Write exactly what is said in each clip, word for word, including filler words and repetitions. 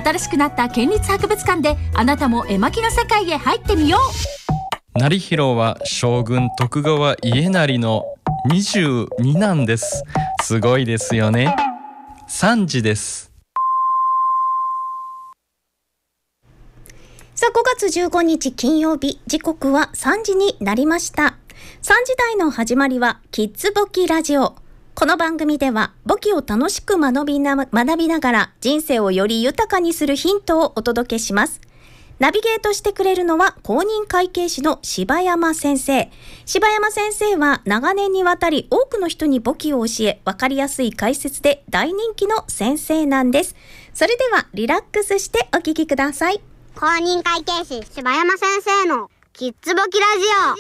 新しくなった県立博物館であなたも絵巻の世界へ入ってみよう。 業広は将軍徳川家斉のにじゅうになんです。すごいですよね。さんじです。 さあごがつじゅうごにち金曜日、時刻はさんじになりました。さんじ台の始まりはキッズ簿記ラジオ。この番組では簿記を楽しく学びな、学びながら人生をより豊かにするヒントをお届けします。ナビゲートしてくれるのは公認会計士の柴山先生。柴山先生は長年にわたり多くの人に簿記を教え、わかりやすい解説で大人気の先生なんです。それではリラックスしてお聞きください。 公認会計士柴山先生のキッズ簿記ラジ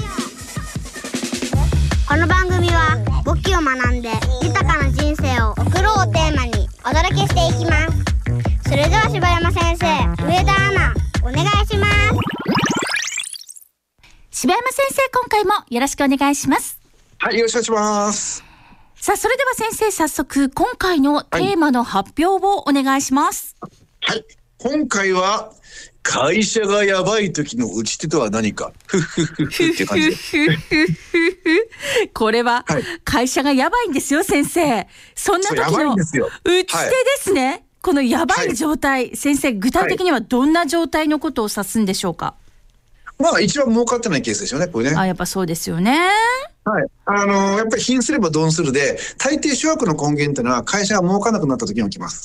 オ。この番組は簿記を学んで豊かな人生を送ろうをテーマにお届けしていきます。それでは柴山先生、上田アナ、お願いします。 柴山先生、今回もよろしくお願いします。 はい、よろしくお願いします。 さあ、それでは先生、早速今回のテーマの発表をお願いします。 はい、今回は会社がやばい時の打ち手とは何か、ふふふふって感じでこれは会社がやばいんですよ、先生。そんな時の打ち手ですね。はい、このやばい状態、はい、先生、具体的にはどんな状態のことを指すんでしょうか。 まあ一番儲かってないケースですよね、これね。 あ、やっぱそうですよね。 はい。あのー、やっぱり貧すれば鈍するで、大抵諸悪の根源というのは会社が儲かなくなった時に起きます。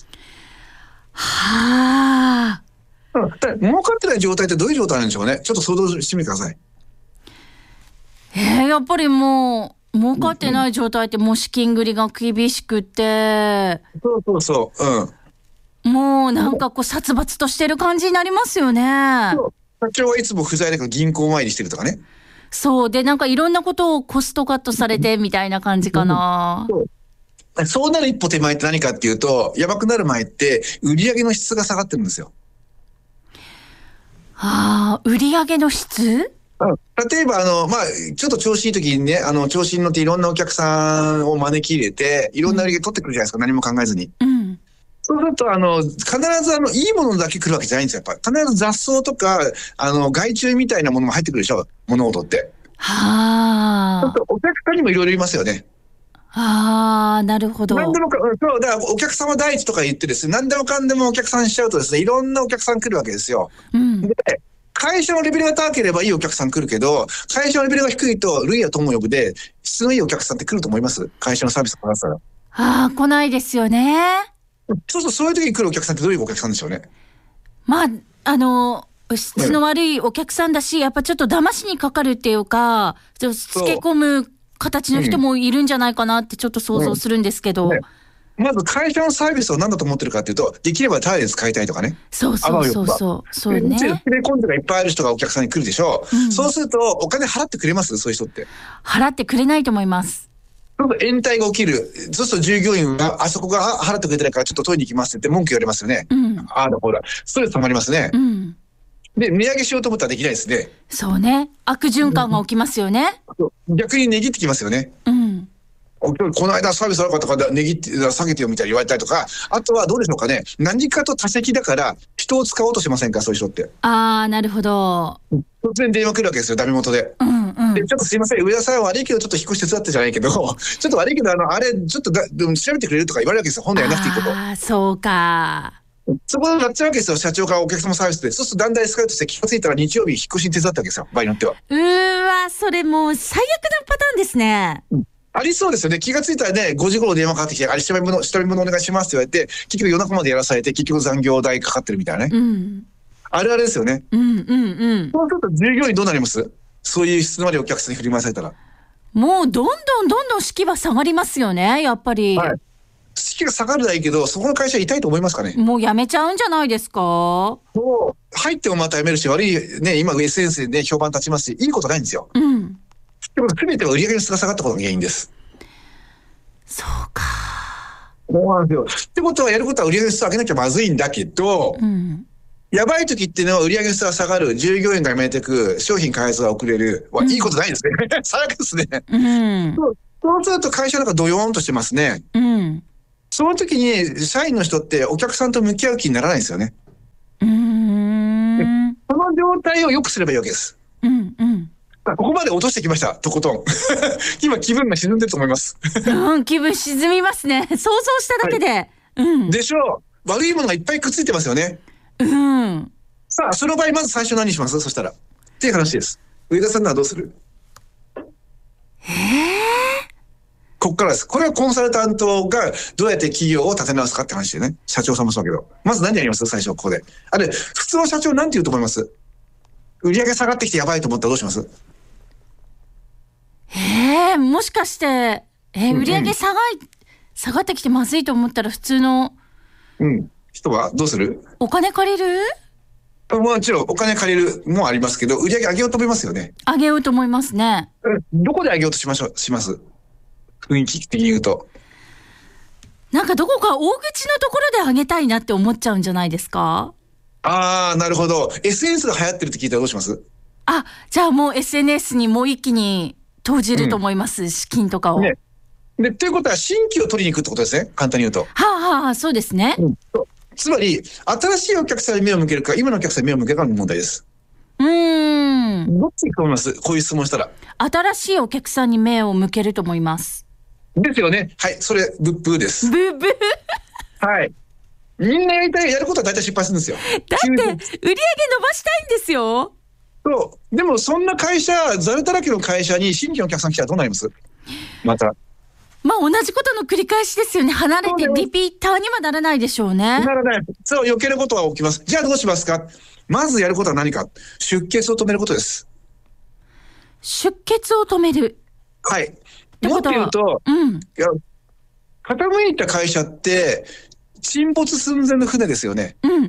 はあ。 うん、だ儲かってない状態ってどういう状態なんでしょうね。ちょっと想像してみてください。 えー、やっぱりもう儲かってない状態ってもう資金繰りが厳しくて、 そうそうそう、 うん、もうなんかこう殺伐としてる感じになりますよね。 そう、社長はいつも不在だけど銀行参りしてるとかね。 そうで、なんかいろんなことをコストカットされてみたいな感じかな。 そう、そうなる一歩手前って何かっていうと、やばくなる前って売上の質が下がってるんですよ。 ああ、売上の質？ 例えば、あの、まあ、ちょっと調子いい時にね、あの、調子に乗っていろんなお客さんを招き入れて、いろんな売り上げ取ってくるじゃないですか、うん、何も考えずに。 うん。そうすると、あの、必ずあの、いいものだけ来るわけじゃないんですよ、やっぱ。必ず雑草とか、あの、害虫みたいなものも入ってくるでしょ、物事って。 はあ。 ちょっとお客さんにもいろいろいますよね。 ああ、なるほど。 何でもか、そう、だからお客様第一とか言ってですね、何でもかんでもお客さんしちゃうとですね、いろんなお客さん来るわけですよ。 うん。で、 会社のレベルが高ければいいお客さん来るけど、会社のレベルが低いと、類や友呼ぶで、質のいいお客さんって来ると思います？会社のサービスをこなすから。 ああ、来ないですよね。 そうそう、そういう時に来るお客さんってどういうお客さんでしょうね。 まあ、あの、質の悪いお客さんだし、やっぱちょっと騙しにかかるっていうか、ちょっとつけ込む形の人もいるんじゃないかなってちょっと想像するんですけど。うんうんね、 まず会社のサービスを何だと思ってるかっていうと、できればタダで使いたいとかね。 そうそうそうそう。そうね。 テレコンテがいっぱいある人がお客さんに来るでしょう。うん、そうすると、お金払ってくれます？そういう人って。 払ってくれないと思います。 そうすると延滞が起きる。そうすると従業員が、あそこが払ってくれてないからちょっと取りに行きますって文句言われますよね。うん、ああだほら。ストレス溜まりますね。うん、で、値上げしようと思ったらできないですね。 そうね。悪循環が起きますよね。 逆に値切ってきますよね。うん。この間サービス悪かったから値切って下げてよみたいに言われたりとか、あとはどうでしょうかね。何かと多席だから人を使おうとしませんか、そういう人って。 ああ、なるほど。 突然電話来るわけですよ、ダメ元で。うんうん。で、ちょっとすいません、上田さん悪いけどちょっと引っ越し手伝ってじゃないけど、ちょっと悪いけどあの、あれ、ちょっとだ調べてくれるとか言われるわけですよ、本来やらなくていいこと。 ああ、そうか。 そこでなっちゃうわけですよ、社長からお客様サービスで。そうするとだんだんエスカレートして気がついたら日曜日引っ越しに手伝ったわけですよ、場合によっては。 うーわ、それもう最悪なパターンですね。 うん、ありそうですよね。気がついたらね、ごじ頃電話かかってきて、あれ、下見物、下見物お願いしますって言われて、結局夜中までやらされて、結局残業代かかってるみたいなね。うん、あれあれですよね。うんうんうん。そうすると従業員どうなります？そういう質の悪いお客さんに振り回されたら。 もうどんどんどんどん士気は下がりますよね、やっぱり。はい。 士気が下がるないけど、そこの会社痛いと思いますかね。 もう辞めちゃうんじゃないですか。 そう。入ってもまた辞めるし、悪いね、今 エスエヌエス でね、評判立ちますし、いいことないんですよ。うん。でも全ては売上の質が下がったことが原因です。 そうか。 そうなんですよ。ってことはやることは売上の質を上げなきゃまずいんだけど、うん、やばい時っていうのは売上の質が下がる、従業員が辞めていく、商品開発が遅れる、うん、いいことないですね。最悪ですね。うん、そう、そうすると会社なんかドヨーンとしてますね。うん、その時に社員の人ってお客さんと向き合う気にならないですよね。 態を良くすればいいわけです。 うんうん。 ここまで落としてきました、とことん。今気分が沈んでると思います。 うん、気分沈みますね。想像しただけで。はい、うん。 でしょう。悪いものがいっぱいくっついてますよね。 うん。 さあ、その場合、まず最初何します？そしたら。っていう話です。上田さんならどうする？ えー、 こっからです。これはコンサルタントがどうやって企業を立て直すかって話でね。社長さんもそうだけど。まず何やります？最初、ここで。あれ、普通の社長なんて言うと思います？売上下がってきてやばいと思ったらどうします？ えー、もしかして、えー、売上下がい、うんうん、下がってきてまずいと思ったら普通の、 うん、人はどうする？ お金借りる？ もちろんお金借りるもありますけど、売上上げようと思いますよね。 上げようと思いますね。 どこで上げようとしましょう、します？雰囲気的に言うと。 なんかどこか大口のところで上げたいなって思っちゃうんじゃないですか？ ああ、なるほど。エスエヌエス が流行ってるって聞いたらどうします？ あ、じゃあもう エスエヌエス にもう一気に投じると思います、うん、資金とかを。ね。 で、ということは新規を取りに行くってことですね。簡単に言うと。 はあはあ、そうですね。うん、 つまり、新しいお客さんに目を向けるか、今のお客さんに目を向けるかの問題です。 うーん。 どっち行くと思います？こういう質問したら。 新しいお客さんに目を向けると思います。 ですよね。はい。それ、ブッブーです。 ブッブーはい。みんなやりたい、やることは大体失敗するんですよ。 だって、売り上げ伸ばしたいんですよ。 そう。でも、そんな会社、ザルだらけの会社に新規のお客さん来たらどうなります？また。 まあ、同じことの繰り返しですよね。離れてリピーターにはならないでしょうね。 ならない。そう、余計なことは起きます。じゃあどうしますか？まずやることは何か？出血を止めることです。 出血を止める。 はい。もっと言うと、うん、いや傾いた会社って、沈没寸前の船ですよね。 うんうんうん。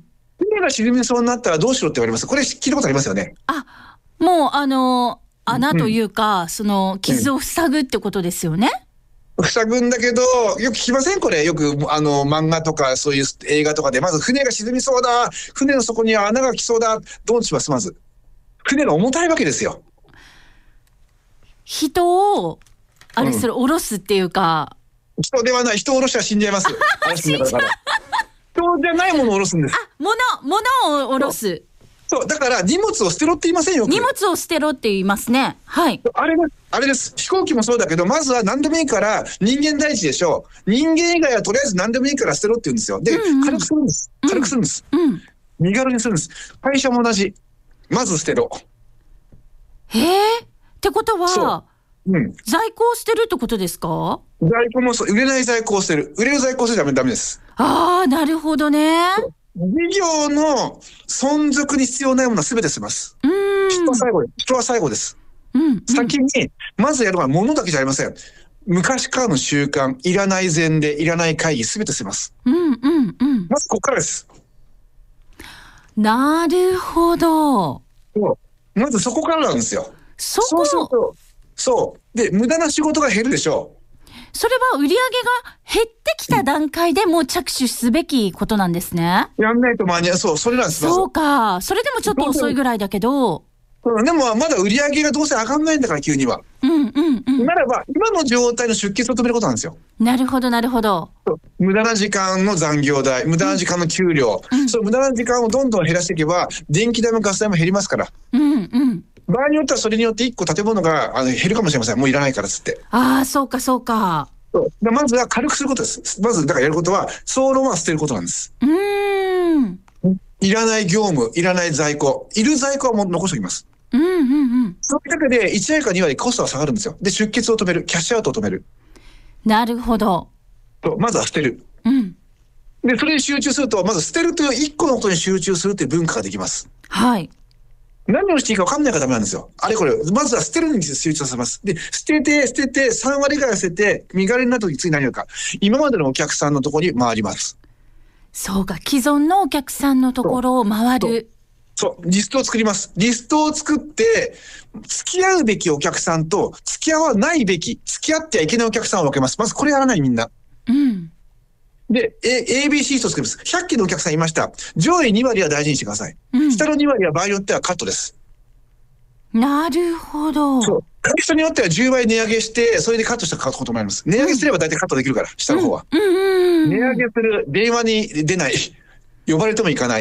船が沈みそうになったらどうしろって言われます。これ聞いたことありますよね。 あ、もうあの、穴というか、うん、その、傷を塞ぐってことですよね。 うん、塞ぐんだけど、よく聞きません？これ。よく、あの、漫画とか、そういう映画とかで、まず船が沈みそうだ。船の底には穴が来そうだ。どうします？まず。船が重たいわけですよ。 人を、あれする、下ろすっていうか、 うん。人ではない。人を下ろしたら死んじゃいます。死んじゃう。人じゃないものを下ろすんです。 あ、物、物を下ろす。 そう。だから、荷物を捨てろって言いませんよ。 荷物を捨てろって言いますね。はい。 あれです。あれです。飛行機もそうだけど、まずは何でもいいから人間第一でしょう。人間以外はとりあえず何でもいいから捨てろって言うんですよ。で、うんうん、軽くするんです。軽くするんです。うん。身軽にするんです。会社も同じ。まず捨てろ。 へえ。ってことは、うん、在庫を捨てるってことですか？ 在庫もそう、売れない在庫を捨てる。売れる在庫を捨てたらダメです。 ああ、なるほどね。 事業の存続に必要ないものは全て捨てます。うん。人は最後です。人は最後です。うん、うん。先に、まずやるのは物だけじゃありません。昔からの習慣、いらない前例、いらない会議、全て捨てます。 うん、うん、うん。 まずここからです。 なるほど。 そう。まずそこからなんですよ。 そこそうすると、そう。で、無駄な仕事が減るでしょう。 それは売り上げが減ってきた段階でもう着手すべきことなんですね。 やんないと間に合う。そう、それなんです。 そうか。それでもちょっと遅いぐらいだけど。 でもまだ売り上げがどうせ上がんないんだから、急には。 うんうんうん。 ならば、今の状態の出血を止めることなんですよ。 なるほど、なるほど。 無駄な時間の残業代、無駄な時間の給料、うん、そう無駄な時間をどんどん減らしていけば、電気代もガス代も減りますから。 うんうん。 場合によってはそれによって一個建物があの減るかもしれません。もういらないからっつって。 ああ、そうかそうか。 そうまずは軽くすることです。まずだからやることは総論は捨てることなんです。 うーん。 いらない業務、いらない在庫、いる在庫はもう残しておきます。 うんうんうん。 そういう中でいち割かに割コストが下がるんですよ。で出血を止める、キャッシュアウトを止める。 なるほど。 とまずは捨てる。 うん。 でそれに集中するとまず捨てるという一個のことに集中するという文化ができます。 はい。 何をしていいか分かんないからダメなんですよ。あれこれ。まずは捨てるに集中させます。で、捨てて、捨てて、さん割ぐらい捨てて、身軽になった時次何やるか。今までのお客さんのところに回ります。 そうか。既存のお客さんのところを回る。 そう。そう。リストを作ります。リストを作って、付き合うべきお客さんと、付き合わないべき、付き合ってはいけないお客さんを分けます。まずこれやらないみんな。 うん。 で、A、エービーシー と作ります。ひゃっきんのお客さんいました。上位に割は大事にしてください。うん、下のに割は場合によってはカットです。 なるほど。 そう。人によってはじゅうばい値上げして、それでカットしたこともあります。値上げすれば大体カットできるから、下の方は。 うんうんうん、 値上げする、電話に出ない、呼ばれても行かない。